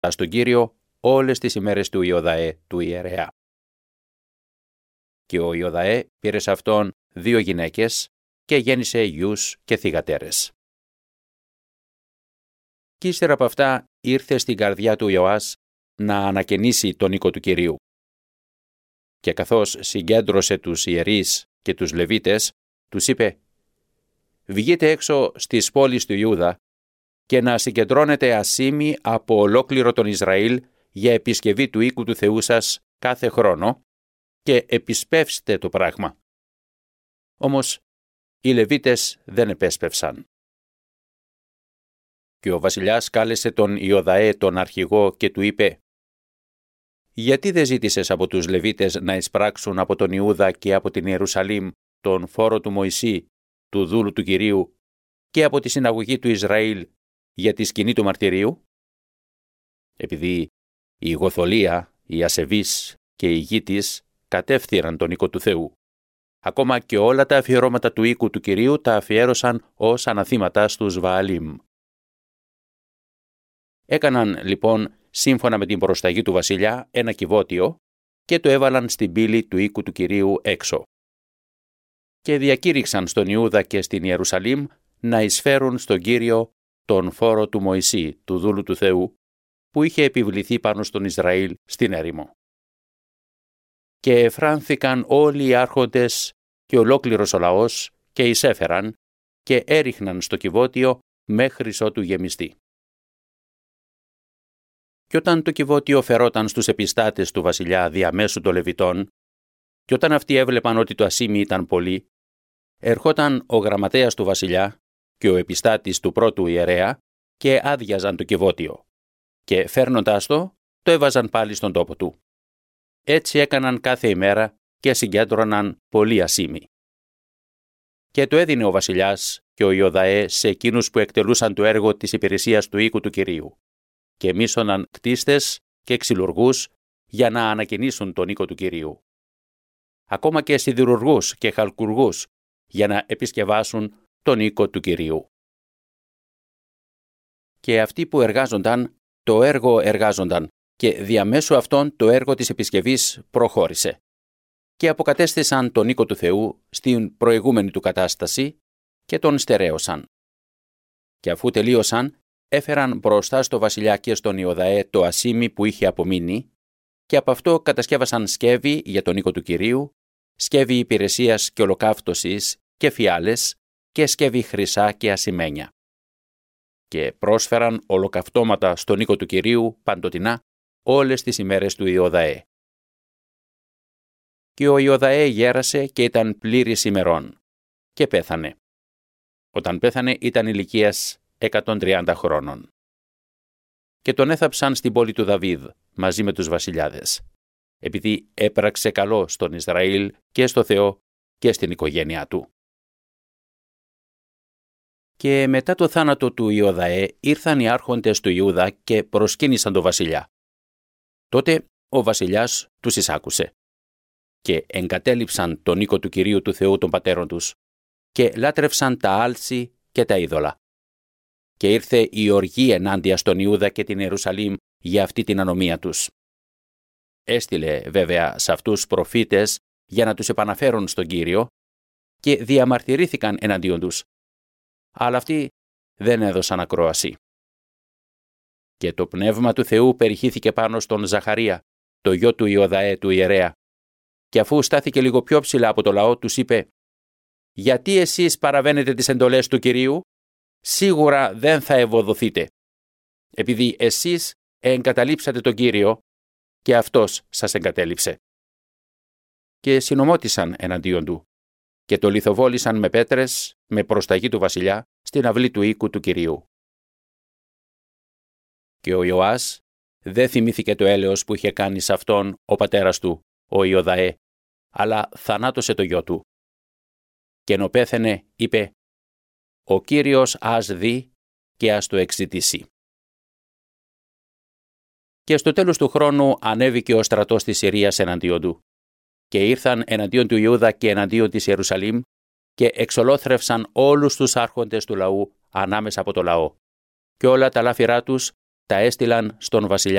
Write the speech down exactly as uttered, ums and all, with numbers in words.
στον Κύριο όλες τις ημέρες του Ιωδαέ του ιερέα. Και ο Ιωδαέ πήρε σε αυτόν δύο γυναίκες και γέννησε γιους και θυγατέρες. Κι ύστερα από αυτά ήρθε στην καρδιά του Ιωάς να ανακαινήσει τον οίκο του Κυρίου. Και καθώς συγκέντρωσε τους ιερείς και τους Λεβίτες, τους είπε «Βγείτε έξω στις πόλεις του Ιούδα και να συγκεντρώνετε ασήμι από ολόκληρο τον Ισραήλ για επισκευή του οίκου του Θεού σας κάθε χρόνο και επισπεύστε το πράγμα». Όμως οι Λεβίτες δεν επέσπευσαν. Και ο βασιλιάς κάλεσε τον Ιωδαέ τον αρχηγό και του είπε «Γιατί δεν ζήτησες από τους Λεβίτες να εισπράξουν από τον Ιούδα και από την Ιερουσαλήμ τον φόρο του Μωυσή, του δούλου του Κυρίου, και από τη συναγωγή του Ισραήλ για τη σκηνή του μαρτυρίου?» Επειδή η Γοθολία, οι ασεβείς και οι γήτης κατεύθυραν τον οίκο του Θεού. Ακόμα και όλα τα αφιερώματα του οίκου του Κυρίου τα αφιέρωσαν ως αναθήματα στους Βααλίμ. Έκαναν λοιπόν σύμφωνα με την προσταγή του βασιλιά ένα κυβότιο και το έβαλαν στην πύλη του οίκου του Κυρίου έξω. Και διακήρυξαν στον Ιούδα και στην Ιερουσαλήμ να εισφέρουν στον Κύριο τον φόρο του Μωυσή, του δούλου του Θεού, που είχε επιβληθεί πάνω στον Ισραήλ στην έρημο. Και εφράνθηκαν όλοι οι άρχοντες και ολόκληρος ο λαός και εισέφεραν και έριχναν στο κυβότιο μέχρι ότου γεμιστεί. Και όταν το κυβότιο φερόταν στους επιστάτες του βασιλιά διαμέσου των Λεβιτών, και όταν αυτοί έβλεπαν ότι το ασήμι ήταν πολύ, ερχόταν ο γραμματέας του βασιλιά και ο επιστάτης του πρώτου ιερέα και άδειαζαν το κυβότιο, και φέρνοντάς το, το έβαζαν πάλι στον τόπο του. Έτσι έκαναν κάθε ημέρα και συγκέντρωναν πολύ ασήμι. Και το έδινε ο βασιλιάς και ο Ιωδαέ σε εκείνους που εκτελούσαν το έργο της υπηρεσίας του οίκου του Κυρίου, και μίσωναν κτίστες και ξυλουργούς για να ανακαινήσουν τον οίκο του Κυρίου. Ακόμα και σιδηρουργούς και χαλκουργούς για να επισκευάσουν τον οίκο του Κυρίου. Και αυτοί που εργάζονταν, το έργο εργάζονταν, και διαμέσου αυτών το έργο της επισκευής προχώρησε. Και αποκατέστησαν τον οίκο του Θεού στην προηγούμενη του κατάσταση και τον στερέωσαν. Και αφού τελείωσαν, έφεραν μπροστά στο βασιλιά και στον Ιωδαέ το ασήμι που είχε απομείνει, και από αυτό κατασκεύασαν σκεύη για τον οίκο του Κυρίου, σκεύη υπηρεσίας και ολοκαύτωσης και φιάλες και σκεύη χρυσά και ασημένια. Και πρόσφεραν ολοκαυτώματα στον οίκο του Κυρίου παντοτινά όλες τις ημέρες του Ιωδαέ. Και ο Ιωδαέ γέρασε και ήταν πλήρης ημερών και πέθανε. Όταν πέθανε ήταν ηλικίας εκατόν τριάντα χρόνων. Και τον έθαψαν στην πόλη του Δαβίδ μαζί με τους βασιλιάδες, επειδή έπραξε καλό στον Ισραήλ και στο Θεό και στην οικογένειά του. Και μετά το θάνατο του Ιωδαέ ήρθαν οι άρχοντες του Ιούδα και προσκύνησαν τον βασιλιά. Τότε ο βασιλιάς τους εισάκουσε και εγκατέλειψαν τον οίκο του Κυρίου του Θεού των πατέρων τους και λάτρευσαν τα άλση και τα είδωλα. Και ήρθε η οργή ενάντια στον Ιούδα και την Ιερουσαλήμ για αυτή την ανομία τους. Έστειλε βέβαια σε αυτούς προφήτες για να τους επαναφέρουν στον Κύριο και διαμαρτυρήθηκαν εναντίον τους. Αλλά αυτοί δεν έδωσαν ακρόαση. Και το πνεύμα του Θεού περιχύθηκε πάνω στον Ζαχαρία, το γιο του Ιωδαέ του ιερέα, και αφού στάθηκε λίγο πιο ψηλά από το λαό, τους είπε «Γιατί εσείς παραβαίνετε τις εντολές του Κυρίου? Σίγουρα δεν θα ευωδοθείτε, επειδή εσείς εγκαταλείψατε τον Κύριο και αυτός σας εγκατέλειψε». Και συνομώτησαν εναντίον του και το λιθοβόλησαν με πέτρες με προσταγή του βασιλιά στην αυλή του οίκου του Κυρίου. Και ο Ιωάς δεν θυμήθηκε το έλεος που είχε κάνει σε αυτόν ο πατέρας του, ο Ιωδαέ, αλλά θανάτωσε το γιο του. Και ενώ πέθαινε, είπε «Ο Κύριος ας δει και ας το εξητήσει». Και στο τέλος του χρόνου ανέβηκε ο στρατός της Συρίας εναντίον του. Και ήρθαν εναντίον του Ιούδα και εναντίον της Ιερουσαλήμ και εξολόθρευσαν όλους τους άρχοντες του λαού ανάμεσα από το λαό. Και όλα τα λάφυρά τους τα έστειλαν στον βασιλιά